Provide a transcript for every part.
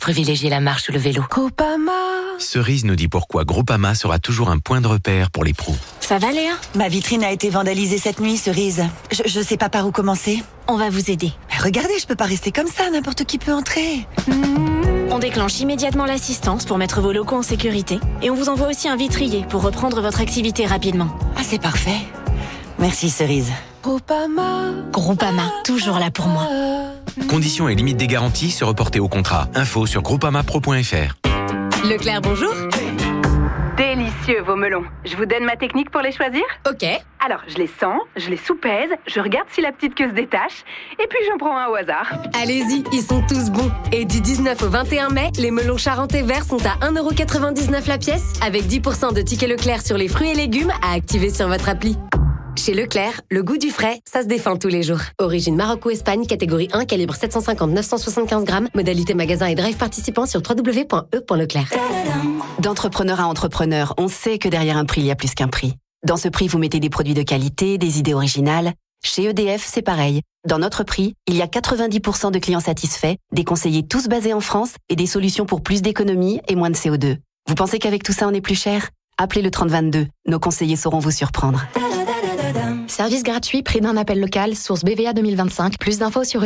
privilégiez la marche ou le vélo. Groupama. Cerise nous dit pourquoi Groupama sera toujours un point de repère pour les pros. Ça va, Léa? Ma vitrine a été vandalisée cette nuit, Cerise. Je sais pas par où commencer. On va vous aider. Mais regardez, je peux pas rester comme ça, n'importe qui peut entrer. On déclenche immédiatement l'assistance pour mettre vos locaux en sécurité. Et on vous envoie aussi un vitrier pour reprendre votre activité rapidement. Ah, c'est parfait. Merci, Cerise. Groupama, toujours là pour moi. Conditions et limites des garanties se reporter au contrat. Info sur groupamapro.fr. Leclerc, bonjour. Délicieux vos melons. Je vous donne ma technique pour les choisir? Ok. Alors, je les sens, je les soupèse, je regarde si la petite queue se détache, et puis j'en prends un au hasard. Allez-y, ils sont tous bons. Et du 19 au 21 mai, les melons charentais verts sont à 1,99€ la pièce, avec 10% de tickets Leclerc sur les fruits et légumes à activer sur votre appli. Chez Leclerc, le goût du frais, ça se défend tous les jours. Origine Maroc ou Espagne, catégorie 1, calibre 750-975 grammes. Modalité magasin et drive participant sur www.e.leclerc. D'entrepreneur à entrepreneur, on sait que derrière un prix, il y a plus qu'un prix. Dans ce prix, vous mettez des produits de qualité, des idées originales. Chez EDF, c'est pareil. Dans notre prix, il y a 90% de clients satisfaits, des conseillers tous basés en France et des solutions pour plus d'économie et moins de CO2. Vous pensez qu'avec tout ça, on est plus cher? Appelez le 3022. Nos conseillers sauront vous surprendre. Service gratuit, prix d'un appel local, source BVA 2025. Plus d'infos sur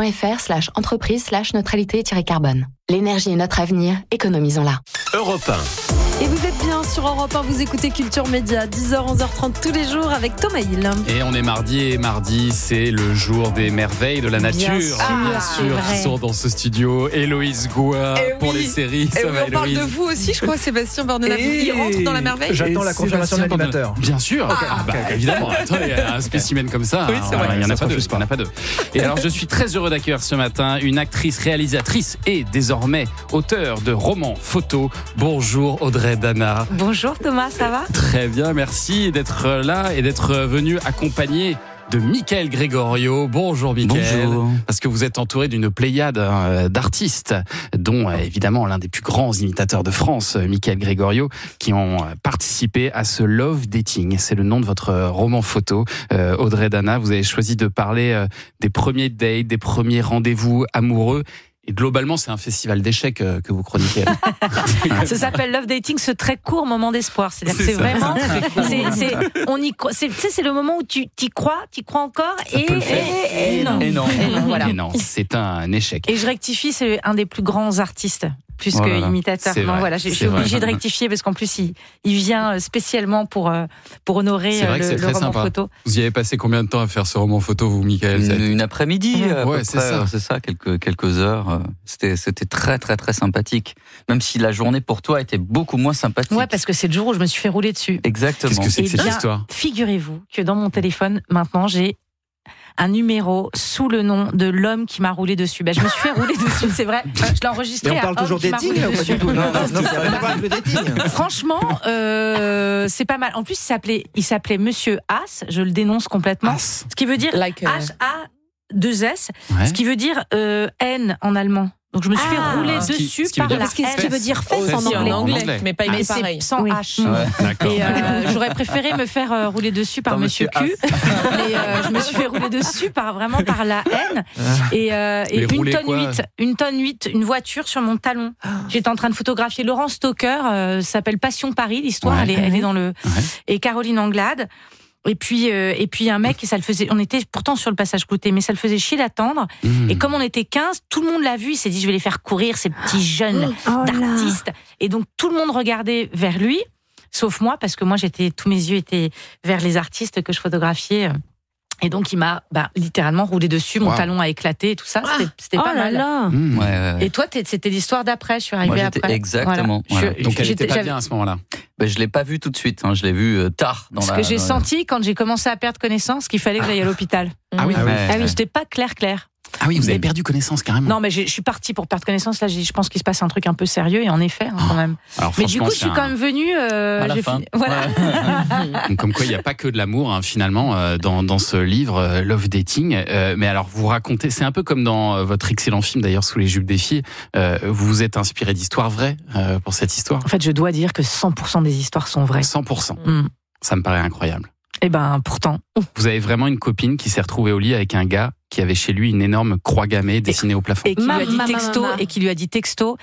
edf.fr/entreprise/neutralité-carbone. L'énergie est notre avenir, économisons-la. Europe 1. Et vous êtes bien sur Europe 1, vous écoutez Culture Média, 10h, 11h30 tous les jours avec Thomas Hill. Et on est mardi, et mardi, c'est le jour des merveilles de la nature. Bien sûr, qui sont dans ce studio. Héloïse Goua pour les séries. Et on parle de vous aussi, je crois, Sébastien Bernard. Il rentre dans la merveille. J'attends la confirmation de l'animateur. Bien sûr, évidemment. Attendez, un spécimen comme ça, oui, c'est vrai. Il n'y en a pas deux. Et alors, je suis très heureux d'accueillir ce matin une actrice, réalisatrice et désormais auteure de romans photos. Bonjour Audrey Dana. Bonjour Thomas, ça va? Très bien, merci d'être là et d'être venu accompagner de Michael Gregorio. Bonjour Michael. Bonjour. Parce que vous êtes entouré d'une pléiade d'artistes, dont évidemment l'un des plus grands imitateurs de France, Michael Gregorio, qui ont participé à ce Love Dating. C'est le nom de votre roman photo. Audrey Dana, vous avez choisi de parler des premiers dates, des premiers rendez-vous amoureux. Et globalement, c'est un festival d'échecs que vous chroniquez. Ça s'appelle Love Dating, ce très court moment d'espoir. C'est-à-dire que c'est vraiment, c'est le moment où tu t'y crois encore et non. Voilà. Et non, c'est un échec. Et je rectifie, c'est un des plus grands artistes. Plus que imitateur. Non, voilà, je suis obligée de rectifier parce qu'en plus il vient spécialement pour honorer le roman photo. Vous y avez passé combien de temps à faire ce roman photo, vous, Michael? Une après-midi. Ouais, c'est ça, quelques heures. C'était très très très sympathique. Même si la journée pour toi était beaucoup moins sympathique. Ouais, parce que c'est le jour où je me suis fait rouler dessus. Exactement. Qu'est-ce que c'est que cette histoire? Figurez-vous que dans mon téléphone maintenant j'ai un numéro sous le nom de l'homme qui m'a roulé dessus. Je me suis fait rouler dessus, c'est vrai. Je l'ai enregistré. Et on parle toujours dating ou pas du tout? Non, ça n'a rien à voir avec le dating. Franchement, c'est pas mal. En plus, il s'appelait Monsieur As, je le dénonce complètement. As. Ce qui veut dire H-A-2-S, ce qui veut dire haine en allemand. Donc je me suis fait rouler dessus par la haine. Ce qui veut dire fesse en anglais. Mais pas pareil. Sans H. Et j'aurais préféré me faire rouler dessus par Monsieur Q. Mais je me suis fait rouler dessus par la haine. Et une tonne 8, une voiture sur mon talon. J'étais en train de photographier Laurent Stoker, s'appelle Passion Paris, l'histoire, elle est dans le... Et Caroline Anglade. Et puis un mec, ça le faisait, on était pourtant sur le passage Cloutier, mais ça le faisait chier d'attendre. Et comme on était 15, tout le monde l'a vu, il s'est dit je vais les faire courir, ces petits jeunes d'artistes. Et donc tout le monde regardait vers lui, sauf moi, parce que moi tous mes yeux étaient vers les artistes que je photographiais. Et donc il m'a littéralement roulé dessus, mon talon a éclaté et tout ça, c'était pas mal. Ouais. Et toi, c'était l'histoire d'après, je suis arrivée après. Exactement. Voilà. Donc elle était pas bien à ce moment-là. Je l'ai pas vu tout de suite, je l'ai vu tard. Ce que j'ai senti quand j'ai commencé à perdre connaissance, qu'il fallait que j'aille à l'hôpital. Ah oui, j'étais pas clair. Ah oui, vous avez perdu connaissance carrément. Non, mais je suis partie pour perdre connaissance. Là, je pense qu'il se passe un truc un peu sérieux, et en effet, quand même. Alors, mais du coup, je suis quand même venue. À la fin. Voilà. Donc, comme quoi, il n'y a pas que de l'amour, finalement, dans ce livre Love Dating. Mais alors, vous racontez, c'est un peu comme dans votre excellent film, d'ailleurs, Sous les jupes des filles. Vous vous êtes inspiré d'histoires vraies pour cette histoire. En fait, je dois dire que 100% des histoires sont vraies. 100%. Ça me paraît incroyable. Eh ben, pourtant. Vous avez vraiment une copine qui s'est retrouvée au lit avec un gars qui avait chez lui une énorme croix gammée dessinée au plafond. Et qui lui a dit texto,